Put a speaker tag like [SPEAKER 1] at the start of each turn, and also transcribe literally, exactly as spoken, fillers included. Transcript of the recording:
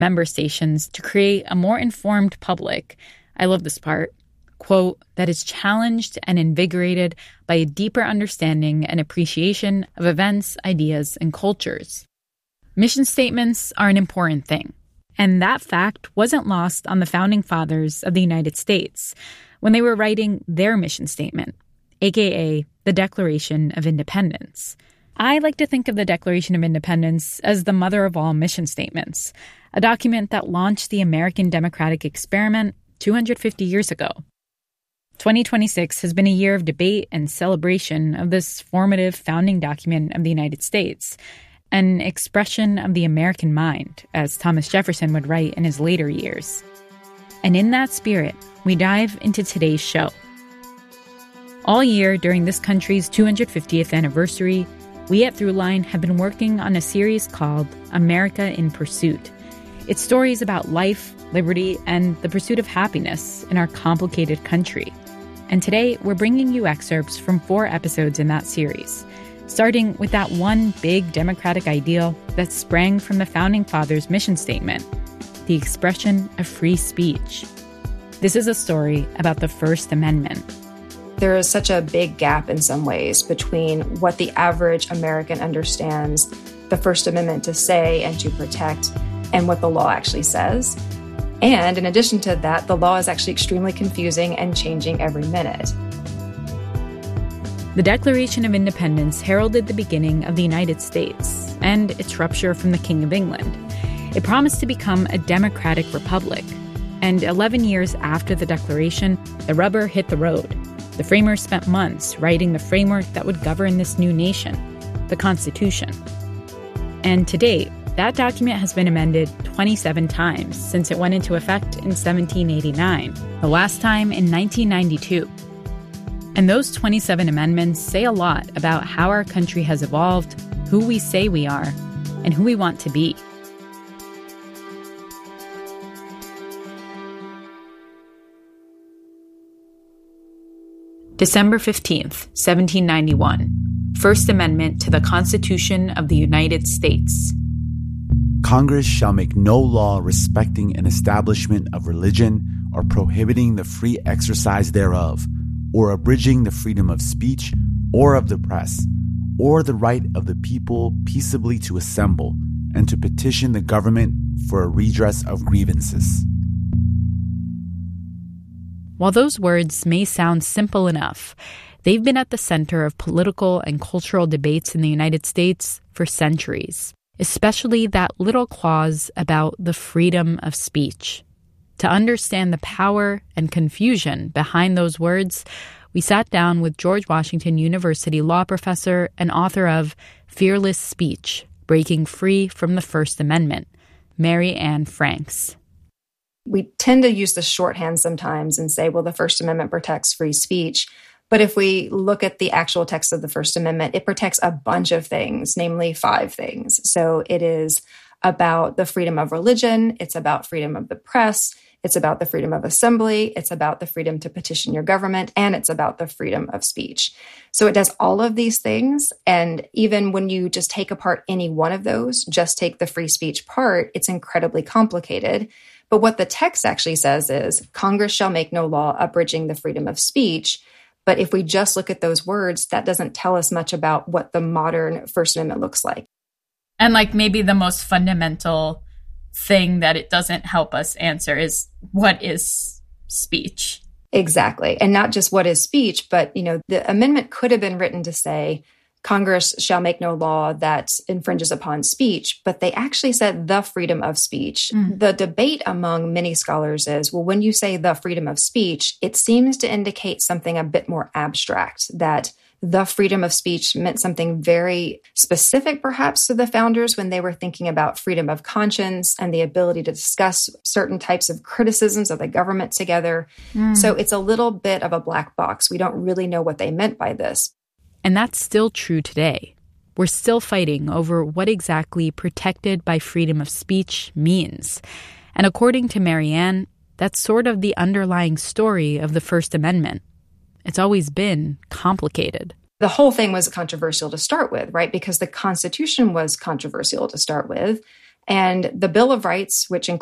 [SPEAKER 1] member stations to create a more informed public. I love this part. Quote, that is challenged and invigorated by a deeper understanding and appreciation of events, ideas, and cultures. Mission statements are an important thing. And that fact wasn't lost on the founding fathers of the United States when they were writing their mission statement, aka the Declaration of Independence. I like to think of the Declaration of Independence as the mother of all mission statements, a document that launched the American democratic experiment two hundred fifty years ago. twenty twenty-six has been a year of debate and celebration of this formative founding document of the United States, an expression of the American mind, as Thomas Jefferson would write in his later years. And in that spirit, we dive into today's show. All year during this country's two hundred fiftieth anniversary, we at Throughline have been working on a series called America in Pursuit. It's stories about life, liberty, and the pursuit of happiness in our complicated country. And today, we're bringing you excerpts from four episodes in that series, starting with that one big democratic ideal that sprang from the Founding Fathers' mission statement, the expression of free speech. This is a story about the First Amendment.
[SPEAKER 2] There is such a big gap in some ways between what the average American understands the First Amendment to say and to protect and what the law actually says. And in addition to that, the law is actually extremely confusing and changing every minute.
[SPEAKER 1] The Declaration of Independence heralded the beginning of the United States and its rupture from the King of England. It promised to become a democratic republic. And eleven years after the Declaration, the rubber hit the road. The framers spent months writing the framework that would govern this new nation, the Constitution. And to date, that document has been amended twenty-seven times since it went into effect in seventeen eighty-nine, the last time in nineteen ninety-two. And those twenty-seven amendments say a lot about how our country has evolved, who we say we are, and who we want to be. December fifteenth, seventeen ninety-one. First Amendment to the Constitution of the United States.
[SPEAKER 3] Congress shall make no law respecting an establishment of religion or prohibiting the free exercise thereof, or abridging the freedom of speech or of the press, or the right of the people peaceably to assemble and to petition the government for a redress of grievances.
[SPEAKER 1] While those words may sound simple enough, they've been at the center of political and cultural debates in the United States for centuries, especially that little clause about the freedom of speech. To understand the power and confusion behind those words, we sat down with George Washington University law professor and author of Fearless Speech, Breaking Free from the First Amendment, Mary Anne Franks.
[SPEAKER 2] We tend to use the shorthand sometimes and say, well, the First Amendment protects free speech. But if we look at the actual text of the First Amendment, it protects a bunch of things, namely five things. So it is about the freedom of religion. It's about freedom of the press. It's about the freedom of assembly. It's about the freedom to petition your government. And it's about the freedom of speech. So it does all of these things. And even when you just take apart any one of those, just take the free speech part, it's incredibly complicated. But what the text actually says is, Congress shall make no law abridging the freedom of speech. But if we just look at those words, that doesn't tell us much about what the modern First Amendment looks like.
[SPEAKER 4] And like maybe the most fundamental thing that it doesn't help us answer is, what is speech?
[SPEAKER 2] Exactly. And not just what is speech, but, you know, the amendment could have been written to say, Congress shall make no law that infringes upon speech, but they actually said the freedom of speech. Mm. The debate among many scholars is, well, when you say the freedom of speech, it seems to indicate something a bit more abstract, that the freedom of speech meant something very specific, perhaps, to the founders when they were thinking about freedom of conscience and the ability to discuss certain types of criticisms of the government together. Mm. So it's a little bit of a black box. We don't really know what they meant by this.
[SPEAKER 1] And that's still true today. We're still fighting over what exactly protected by freedom of speech means. And according to Mary Anne, that's sort of the underlying story of the First Amendment. It's always been complicated.
[SPEAKER 2] The whole thing was controversial to start with, right? Because the Constitution was controversial to start with. And the Bill of Rights, which